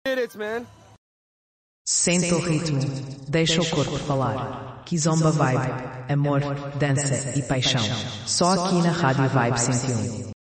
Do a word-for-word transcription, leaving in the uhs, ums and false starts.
It, man. Sente o ritmo, deixa o corpo falar. Kizomba Vibe, amor, dança e paixão. Só aqui na Rádio Vibe cento e um.